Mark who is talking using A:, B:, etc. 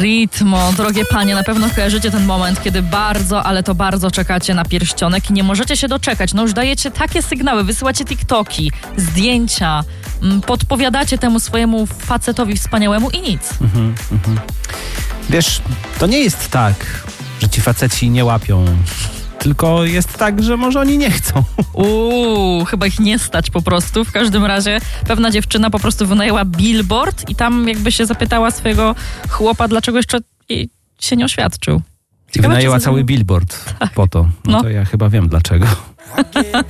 A: Ritmo, drogie panie, na pewno kojarzycie ten moment, kiedy bardzo, ale to bardzo czekacie na pierścionek i nie możecie się doczekać. No już dajecie takie sygnały, wysyłacie TikToki, zdjęcia, podpowiadacie temu swojemu facetowi wspaniałemu i nic.
B: Wiesz, to nie jest tak, że ci faceci nie łapią. Tylko jest tak, że może oni nie chcą.
A: Chyba ich nie stać po prostu. W każdym razie pewna dziewczyna po prostu wynajęła billboard i tam jakby się zapytała swojego chłopa, dlaczego jeszcze jej się nie oświadczył.
B: I wynajęła cały billboard po to. No to ja chyba wiem dlaczego.